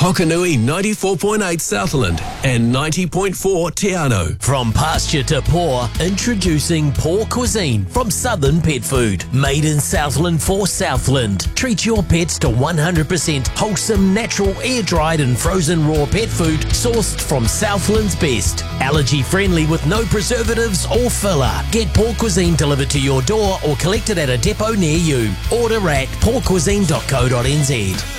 Hokanui 94.8 Southland and 90.4 Te Anau. From pasture to paw, introducing Paw Cuisine from Southern Pet Food. Made in Southland for Southland. Treat your pets to 100% wholesome, natural, air-dried and frozen raw pet food sourced from Southland's best. Allergy-friendly with no preservatives or filler. Get Paw Cuisine delivered to your door or collected at a depot near you. Order at pawcuisine.co.nz.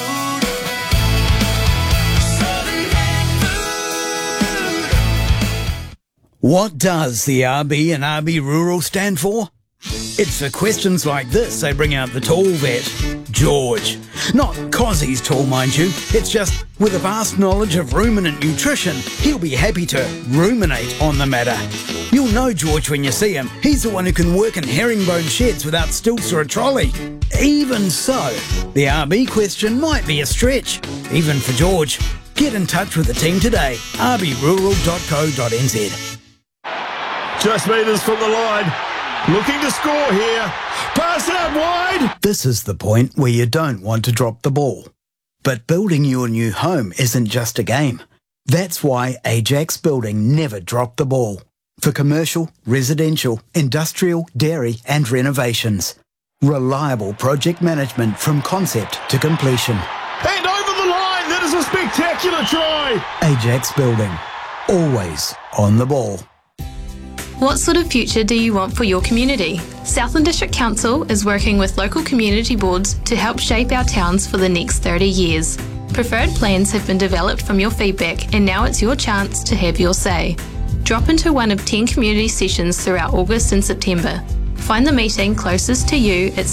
What does the RB and RB Rural stand for? It's for questions like this they bring out the tall vet, George. Not 'cause he's tall, mind you. It's just with a vast knowledge of ruminant nutrition, he'll be happy to ruminate on the matter. You'll know George when you see him. He's the one who can work in herringbone sheds without stilts or a trolley. Even so, the RB question might be a stretch, even for George. Get in touch with the team today, rbrural.co.nz. Just metres from the line. Looking to score here. Pass it out wide. This is the point where you don't want to drop the ball. But building your new home isn't just a game. That's why Ajax Building never dropped the ball. For commercial, residential, industrial, dairy and renovations. Reliable project management from concept to completion. And over the line. That is a spectacular try. Ajax Building. Always on the ball. What sort of future do you want for your community? Southland District Council is working with local community boards to help shape our towns for the next 30 years. Preferred plans have been developed from your feedback and now it's your chance to have your say. Drop into one of 10 community sessions throughout August and September. Find the meeting closest to you at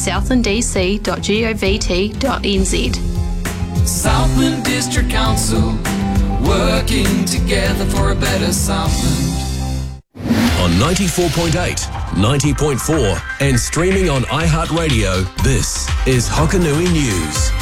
southlanddc.govt.nz. Southland District Council, working together for a better Southland. On 94.8, 90.4 and streaming on iHeartRadio, this is Hokanui News.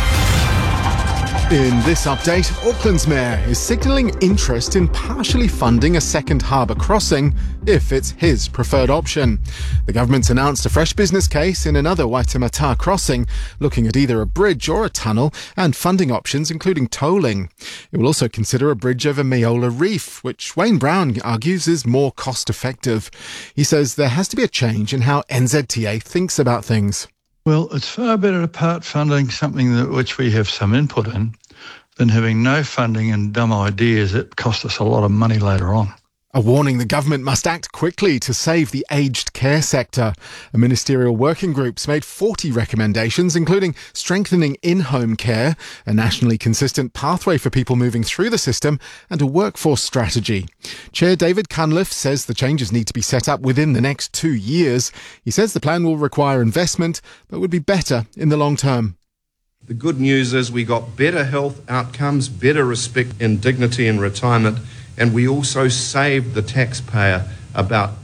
In this update, Auckland's mayor is signalling interest in partially funding a second harbour crossing if it's his preferred option. The government's announced a fresh business case in another Waitemata crossing, looking at either a bridge or a tunnel and funding options including tolling. It will also consider a bridge over Meola Reef, which Wayne Brown argues is more cost-effective. He says there has to be a change in how NZTA thinks about things. Well, it's far better to part funding something which we have some input in than having no funding and dumb ideas that cost us a lot of money later on. A warning the government must act quickly to save the aged care sector. A ministerial working group's made 40 recommendations, including strengthening in-home care, a nationally consistent pathway for people moving through the system, and a workforce strategy. Chair David Cunliffe says the changes need to be set up within the next 2 years. He says the plan will require investment, but would be better in the long term. The good news is we got better health outcomes, better respect and dignity in retirement, and we also saved the taxpayer about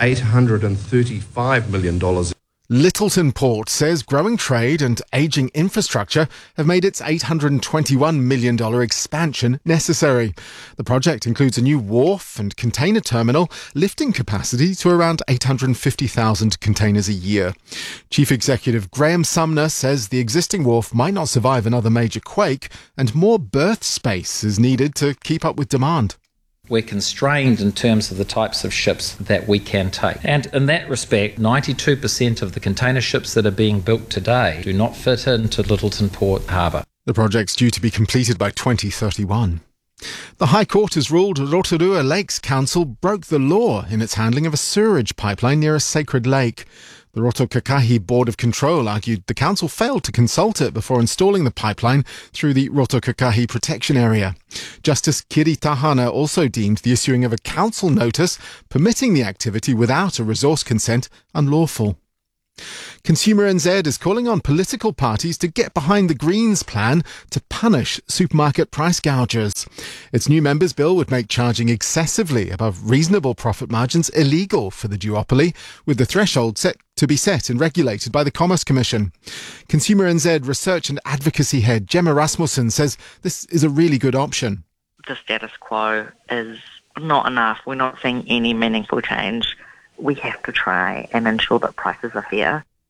$835 million. Lyttelton Port says growing trade and ageing infrastructure have made its $821 million expansion necessary. The project includes a new wharf and container terminal, lifting capacity to around 850,000 containers a year. Chief Executive Graham Sumner says the existing wharf might not survive another major quake and more berth space is needed to keep up with demand. We're constrained in terms of the types of ships that we can take. And in that respect, 92% of the container ships that are being built today do not fit into Lyttelton Port Harbour. The project's due to be completed by 2031. The High Court has ruled Rotorua Lakes Council broke the law in its handling of a sewerage pipeline near a sacred lake. The Rotokakahi Board of Control argued the council failed to consult it before installing the pipeline through the Rotokakahi Protection Area. Justice Kiri Tahana also deemed the issuing of a council notice permitting the activity without a resource consent unlawful. Consumer NZ is calling on political parties to get behind the Greens plan to punish supermarket price gougers. Its new members' bill would make charging excessively above reasonable profit margins illegal for the duopoly, with the threshold set to be set and regulated by the Commerce Commission. Consumer NZ research and advocacy head Gemma Rasmussen says this is a really good option. The status quo is not enough. We're not seeing any meaningful change. We have to try and ensure that prices are fair.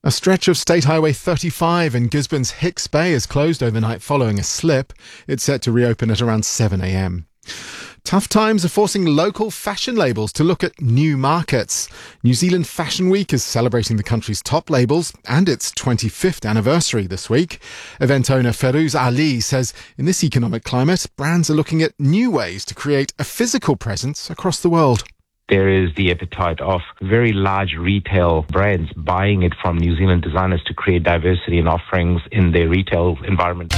A stretch of State Highway 35 in Gisborne's Hicks Bay is closed overnight following a slip. It's set to reopen at around 7 a.m. Tough times are forcing local fashion labels to look at new markets. New Zealand Fashion Week is celebrating the country's top labels and its 25th anniversary this week. Event owner Ferouz Ali says in this economic climate, brands are looking at new ways to create a physical presence across the world. There is the appetite of very large retail brands buying it from New Zealand designers to create diversity in offerings in their retail environment.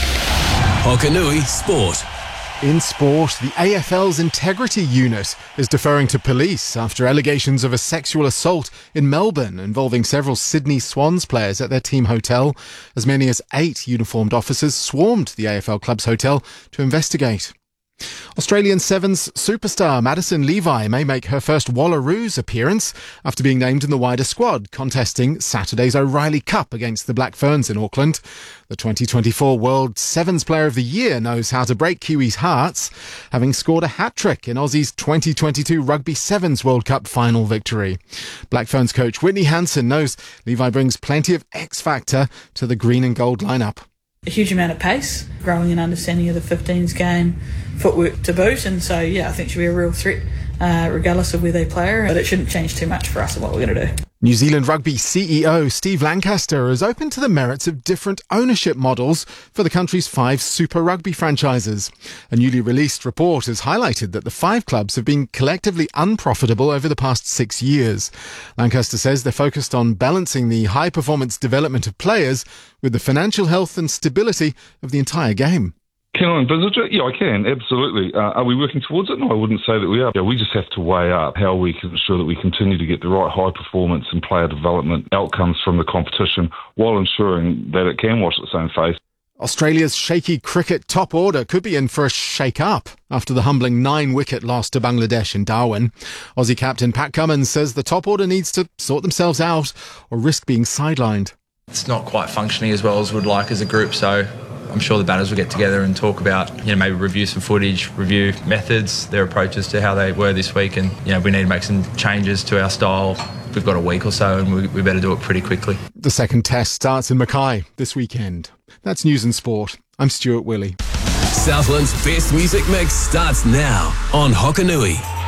Hokanui Sport. In sport, the AFL's Integrity Unit is deferring to police after allegations of a sexual assault in Melbourne involving several Sydney Swans players at their team hotel. As many as 8 uniformed officers swarmed the AFL club's hotel to investigate. Australian Sevens superstar Madison Levi may make her first Wallaroos appearance after being named in the wider squad, contesting Saturday's O'Reilly Cup against the Black Ferns in Auckland. The 2024 World Sevens Player of the Year knows how to break Kiwis' hearts, having scored a hat-trick in Aussie's 2022 Rugby Sevens World Cup final victory. Black Ferns coach Whitney Hansen knows Levi brings plenty of X-factor to the green and gold lineup. A huge amount of pace, growing an understanding of the 15s game, footwork to boot, and so I think she'll be a real threat regardless of where they play her, but it shouldn't change too much for us and what we're going to do. New Zealand Rugby CEO Steve Lancaster is open to the merits of different ownership models for the country's 5 Super Rugby franchises. A newly released report has highlighted that the 5 clubs have been collectively unprofitable over the past 6 years. Lancaster says they're focused on balancing the high-performance development of players with the financial health and stability of the entire game. Can I envisage it? Yeah, I can, absolutely. Are we working towards it? No, I wouldn't say that we are. Yeah, we just have to weigh up how we can ensure that we continue to get the right high performance and player development outcomes from the competition while ensuring that it can wash its own face. Australia's shaky cricket top order could be in for a shake-up after the humbling 9-wicket loss to Bangladesh in Darwin. Aussie captain Pat Cummins says the top order needs to sort themselves out or risk being sidelined. It's not quite functioning as well as we'd like as a group, so I'm sure the batters will get together and talk about, maybe review some footage, review methods, their approaches to how they were this week, and, we need to make some changes to our style. We've got a week or so and we better do it pretty quickly. The second test starts in Mackay this weekend. That's News and Sport. I'm Stuart Willey. Southland's best music mix starts now on Hokanui.